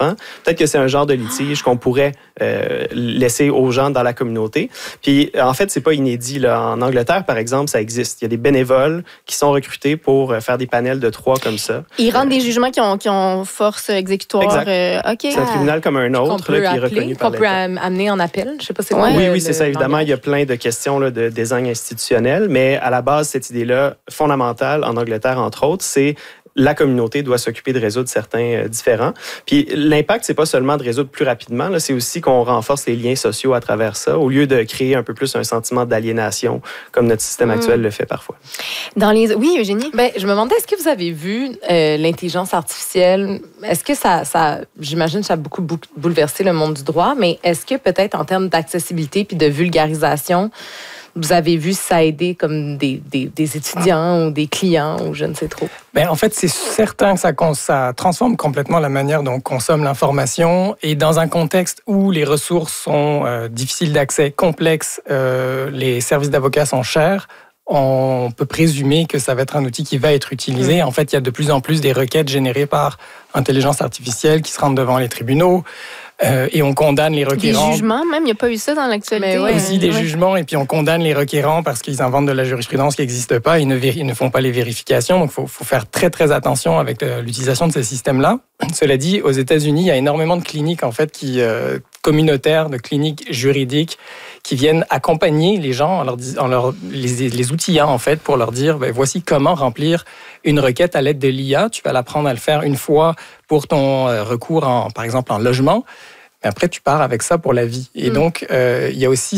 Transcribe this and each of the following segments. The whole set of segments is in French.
enfants. Peut-être que c'est un genre de litige qu'on pourrait laisser aux gens dans la communauté. Puis, en fait, c'est pas inédit, là. En Angleterre, par exemple, ça existe. Il y a des bénévoles qui sont recrutés pour faire des panels de 3 comme ça. Ils rendent des jugements qui ont force exécutoire. Okay. C'est un tribunal comme un autre là, qui est reconnu par l'État. Qu'on peut amener en appel. Je sais pas c'est quoi. Oui, c'est ça. Évidemment, il y a plein de questions là, de design institutionnel, mais à la base, cette idée-là fondamentale, en Angleterre, entre autres, c'est la communauté doit s'occuper de résoudre certains différends. Puis l'impact, c'est pas seulement de résoudre plus rapidement, là, c'est aussi qu'on renforce les liens sociaux à travers ça, au lieu de créer un peu plus un sentiment d'aliénation, comme notre système actuel le fait parfois. Oui, Eugénie? Je me demandais, est-ce que vous avez vu l'intelligence artificielle? Est-ce que ça j'imagine que ça a beaucoup bouleversé le monde du droit, mais est-ce que peut-être en termes d'accessibilité puis de vulgarisation, vous avez vu ça aider comme des étudiants ou des clients ou je ne sais trop? En fait, c'est certain que ça transforme complètement la manière dont on consomme l'information. Et dans un contexte où les ressources sont difficiles d'accès, complexes, les services d'avocats sont chers, on peut présumer que ça va être un outil qui va être utilisé. En fait, il y a de plus en plus des requêtes générées par intelligence artificielle qui se rendent devant les tribunaux. Et on condamne les requérants. Des jugements même, il n'y a pas eu ça dans l'actualité. Aussi des jugements, et puis on condamne les requérants parce qu'ils inventent de la jurisprudence qui n'existe pas, ils ne font pas les vérifications, donc il faut faire très très attention avec l'utilisation de ces systèmes-là. Cela dit, aux États-Unis, il y a énormément de cliniques en fait communautaires, de cliniques juridiques qui viennent accompagner les gens les outillant en fait pour leur dire voici comment remplir une requête à l'aide de l'IA. Tu vas l'apprendre à le faire une fois pour ton recours par exemple en logement. Mais après, tu pars avec ça pour la vie. Et donc, il y a aussi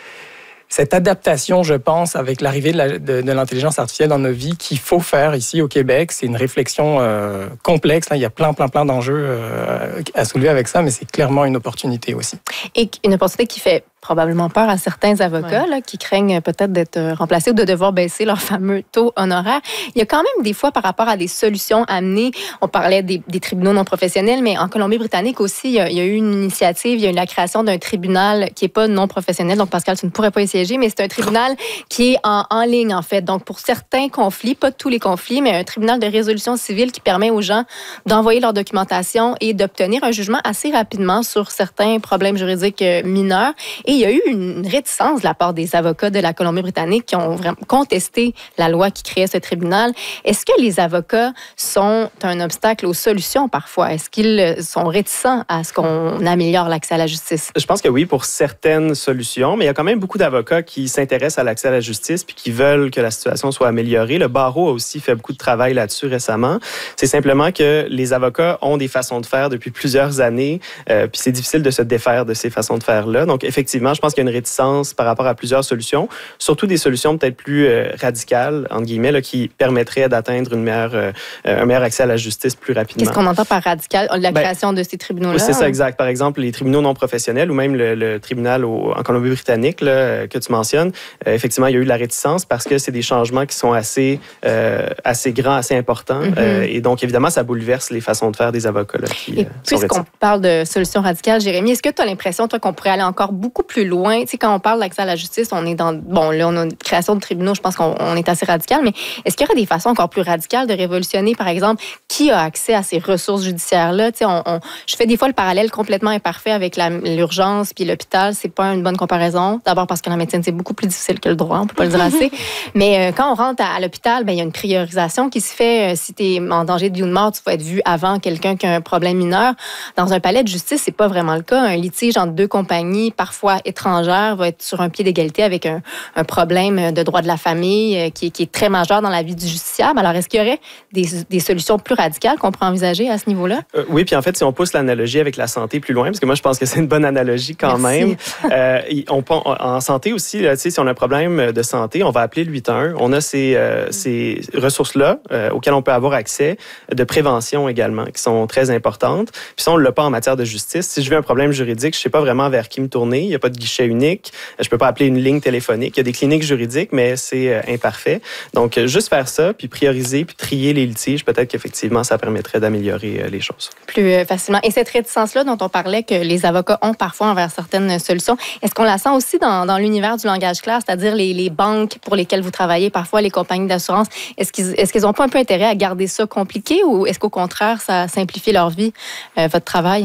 cette adaptation, je pense, avec l'arrivée de l'intelligence artificielle dans nos vies qu'il faut faire ici au Québec. C'est une réflexion complexe. Là, il y a plein d'enjeux à soulever avec ça, mais c'est clairement une opportunité aussi. Et une opportunité qui fait probablement peur à certains avocats là, qui craignent peut-être d'être remplacés ou de devoir baisser leur fameux taux honoraire. Il y a quand même des fois par rapport à des solutions amenées, on parlait des tribunaux non professionnels, mais en Colombie-Britannique aussi, il y a eu une initiative, il y a eu la création d'un tribunal qui n'est pas non professionnel, donc Pascal, tu ne pourrais pas y siéger, mais c'est un tribunal qui est en ligne en fait. Donc pour certains conflits, pas tous les conflits, mais un tribunal de résolution civile qui permet aux gens d'envoyer leur documentation et d'obtenir un jugement assez rapidement sur certains problèmes juridiques mineurs. Et il y a eu une réticence de la part des avocats de la Colombie-Britannique qui ont vraiment contesté la loi qui créait ce tribunal. Est-ce que les avocats sont un obstacle aux solutions parfois? Est-ce qu'ils sont réticents à ce qu'on améliore l'accès à la justice? Je pense que oui, pour certaines solutions, mais il y a quand même beaucoup d'avocats qui s'intéressent à l'accès à la justice puis qui veulent que la situation soit améliorée. Le barreau a aussi fait beaucoup de travail là-dessus récemment. C'est simplement que les avocats ont des façons de faire depuis plusieurs années, puis c'est difficile de se défaire de ces façons de faire-là. Donc, effectivement, je pense qu'il y a une réticence par rapport à plusieurs solutions, surtout des solutions peut-être plus radicales, entre guillemets, là, qui permettraient d'atteindre un meilleur accès à la justice plus rapidement. Qu'est-ce qu'on entend par radical? La création de ces tribunaux-là? C'est ça, exact. Par exemple, les tribunaux non professionnels ou même le tribunal en Colombie-Britannique là, que tu mentionnes, effectivement, il y a eu de la réticence parce que c'est des changements qui sont assez grands, assez importants. Et donc, évidemment, ça bouleverse les façons de faire des avocats là, qui sont réticents. Puisqu'on parle de solutions radicales, Jérémy, est-ce que tu as l'impression, toi, qu'on pourrait aller encore beaucoup plus loin? Tu sais, quand on parle d'accès à la justice, on est dans... Bon, là, on a une création de tribunaux, je pense qu'on est assez radical, mais est-ce qu'il y aurait des façons encore plus radicales de révolutionner, par exemple, qui a accès à ces ressources judiciaires-là? Tu sais, je fais des fois le parallèle complètement imparfait avec l'urgence puis l'hôpital. C'est pas une bonne comparaison. D'abord parce que la médecine, c'est beaucoup plus difficile que le droit, on peut pas le dire assez. Mais quand on rentre à l'hôpital, il y a une priorisation qui se fait. Si tu es en danger de vie ou de mort, tu vas être vu avant quelqu'un qui a un problème mineur. Dans un palais de justice, c'est pas vraiment le cas. Un litige entre deux compagnies, parfois étrangères, va être sur un pied d'égalité avec un problème de droit de la famille qui est très majeur dans la vie du justiciable. Alors, est-ce qu'il y aurait des solutions plus radicales qu'on pourrait envisager à ce niveau-là? Oui, puis en fait, si on pousse l'analogie avec la santé plus loin, parce que moi, je pense que c'est une bonne analogie quand même. En santé aussi, là, si on a un problème de santé, on va appeler le 811. On a ces ressources-là auxquelles on peut avoir accès, de prévention également, qui sont très importantes. Puis ça, on ne l'a pas en matière de justice. Si je veux un problème juridique, je ne sais pas vraiment vers qui me tourner. Il n'y a pas de guichet unique. Je ne peux pas appeler une ligne téléphonique. Il y a des cliniques juridiques, mais c'est imparfait. Donc, juste faire ça, puis prioriser, puis trier les litiges, peut-être qu'effectivement, ça permettrait d'améliorer les choses. Plus facilement. Et cette réticence-là dont on parlait que les avocats ont parfois envers certaines solutions, est-ce qu'on la sent aussi dans l'univers du langage clair, c'est-à-dire les banques pour lesquelles vous travaillez, parfois les compagnies d'assurance? Est-ce qu'ils n'ont pas un peu intérêt à garder ça compliqué ou est-ce qu'au contraire, ça simplifie leur vie, votre travail?